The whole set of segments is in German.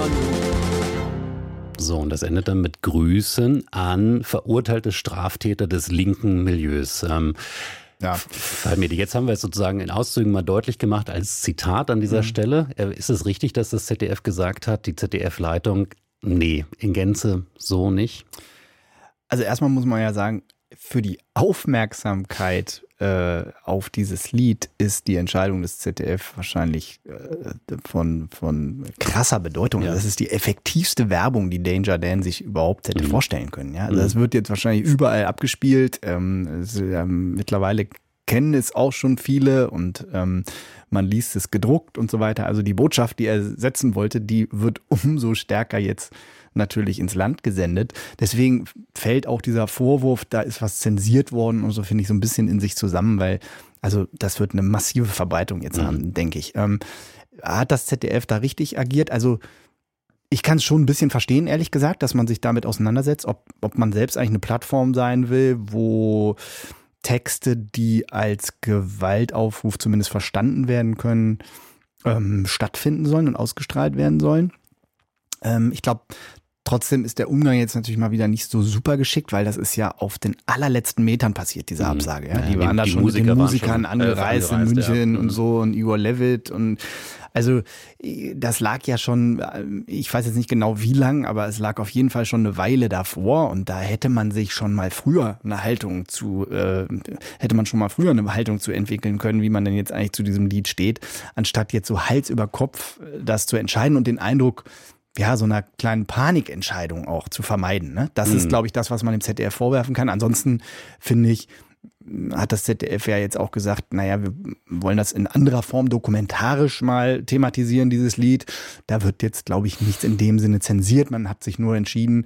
So, und das endet dann mit Grüßen an verurteilte Straftäter des linken Milieus. Ja. Jetzt haben wir es sozusagen in Auszügen mal deutlich gemacht als Zitat an dieser Stelle. Ist es richtig, dass das ZDF gesagt hat, die ZDF-Leitung, nee, in Gänze so nicht? Also erstmal muss man ja sagen, für die Aufmerksamkeit auf dieses Lied ist die Entscheidung des ZDF wahrscheinlich von krasser Bedeutung. Ja. Das ist die effektivste Werbung, die Danger Dan sich überhaupt hätte vorstellen können. Ja? Also das wird jetzt wahrscheinlich überall abgespielt. Mittlerweile kennen es auch schon viele und man liest es gedruckt und so weiter. Also die Botschaft, die er setzen wollte, die wird umso stärker jetzt natürlich ins Land gesendet. Deswegen fällt auch dieser Vorwurf, da ist was zensiert worden und so, finde ich, so ein bisschen in sich zusammen, weil also das wird eine massive Verbreitung jetzt haben, denke ich. Hat das ZDF da richtig agiert? Also ich kann es schon ein bisschen verstehen, ehrlich gesagt, dass man sich damit auseinandersetzt, ob man selbst eigentlich eine Plattform sein will, wo Texte, die als Gewaltaufruf zumindest verstanden werden können, stattfinden sollen und ausgestrahlt werden sollen. Ich glaube, trotzdem ist der Umgang jetzt natürlich mal wieder nicht so super geschickt, weil das ist ja auf den allerletzten Metern passiert, diese Absage. Ja? Die waren da schon mit den Musikern angereist in München und so und Igor Levit und also das lag ja schon, ich weiß jetzt nicht genau wie lang, aber es lag auf jeden Fall schon eine Weile davor und da hätte man sich schon mal früher eine Haltung zu entwickeln können, wie man denn jetzt eigentlich zu diesem Lied steht, anstatt jetzt so Hals über Kopf das zu entscheiden und den Eindruck, ja, so einer kleinen Panikentscheidung auch zu vermeiden. Ne? Das ist, glaube ich, das, was man dem ZDF vorwerfen kann. Ansonsten finde ich, hat das ZDF ja jetzt auch gesagt, naja, wir wollen das in anderer Form dokumentarisch mal thematisieren, dieses Lied. Da wird jetzt, glaube ich, nichts in dem Sinne zensiert. Man hat sich nur entschieden,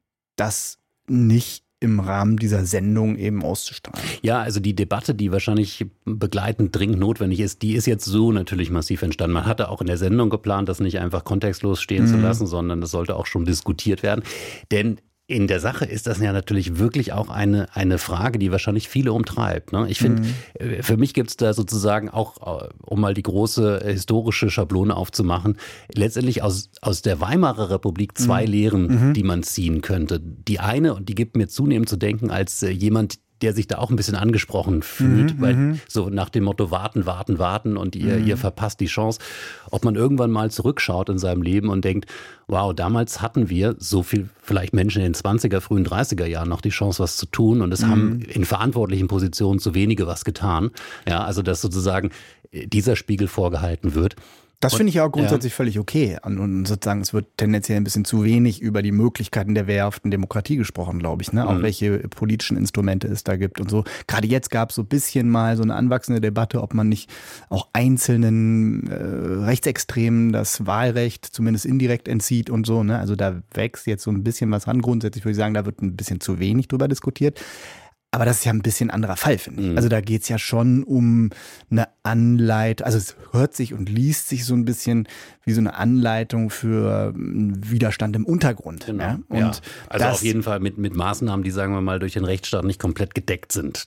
das nicht im Rahmen dieser Sendung eben auszustrahlen. Ja, also die Debatte, die wahrscheinlich begleitend dringend notwendig ist, die ist jetzt so natürlich massiv entstanden. Man hatte auch in der Sendung geplant, das nicht einfach kontextlos stehen zu lassen, sondern das sollte auch schon diskutiert werden. Denn in der Sache ist das ja natürlich wirklich auch eine Frage, die wahrscheinlich viele umtreibt. Ne? Ich finde, für mich gibt es da sozusagen auch, um mal die große historische Schablone aufzumachen, letztendlich aus der Weimarer Republik zwei Lehren, die man ziehen könnte. Die eine, und die gibt mir zunehmend zu denken als jemand, der sich da auch ein bisschen angesprochen fühlt, weil so nach dem Motto warten und ihr verpasst die Chance, ob man irgendwann mal zurückschaut in seinem Leben und denkt, wow, damals hatten wir so viel, vielleicht Menschen in den 20er, frühen 30er Jahren noch die Chance, was zu tun und es haben in verantwortlichen Positionen zu wenige was getan. Ja, also dass sozusagen dieser Spiegel vorgehalten wird. Das finde ich ja auch grundsätzlich völlig okay. Und sozusagen, es wird tendenziell ein bisschen zu wenig über die Möglichkeiten der wehrhaften Demokratie gesprochen, glaube ich. Ne? Auch welche politischen Instrumente es da gibt und so. Gerade jetzt gab es so ein bisschen mal so eine anwachsende Debatte, ob man nicht auch einzelnen Rechtsextremen das Wahlrecht zumindest indirekt entzieht und so. Ne? Also da wächst jetzt so ein bisschen was ran. Grundsätzlich würde ich sagen, da wird ein bisschen zu wenig drüber diskutiert. Aber das ist ja ein bisschen anderer Fall, finde ich. Also da geht's ja schon um eine Anleitung, also es hört sich und liest sich so ein bisschen wie so eine Anleitung für Widerstand im Untergrund. Genau. Ja? Und ja. Also auf jeden Fall mit Maßnahmen, die, sagen wir mal, durch den Rechtsstaat nicht komplett gedeckt sind.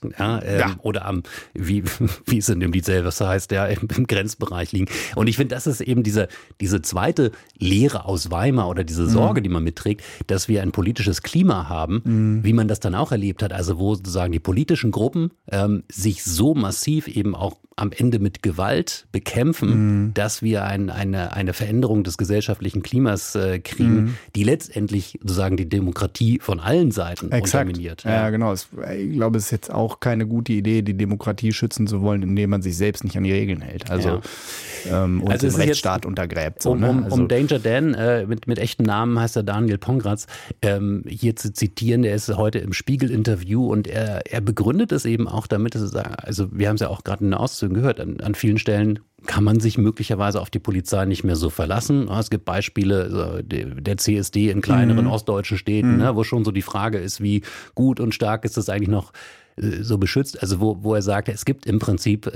Oder wie es in dem Lied selber heißt, im Grenzbereich liegen. Und ich finde, das ist eben diese zweite Lehre aus Weimar oder diese Sorge, die man mitträgt, dass wir ein politisches Klima haben, wie man das dann auch erlebt hat. Also wo sozusagen die politischen Gruppen sich so massiv eben auch am Ende mit Gewalt bekämpfen, dass wir eine Veränderung des gesellschaftlichen Klimas kriegen, die letztendlich sozusagen die Demokratie von allen Seiten unterminiert. Ja, genau. Ich glaube, es ist jetzt auch keine gute Idee, die Demokratie schützen zu wollen, indem man sich selbst nicht an die Regeln hält. Also den Rechtsstaat untergräbt. So, um Danger Dan, mit echten Namen heißt er Daniel Pongratz, hier zu zitieren, der ist heute im Spiegel-Interview und er begründet es eben auch damit, dass er sagt, also wir haben es ja auch gerade in den Auszügen gehört, an vielen Stellen kann man sich möglicherweise auf die Polizei nicht mehr so verlassen. Es gibt Beispiele der CSD in kleineren ostdeutschen Städten, wo schon so die Frage ist, wie gut und stark ist das eigentlich noch so beschützt. Also wo er sagt, es gibt im Prinzip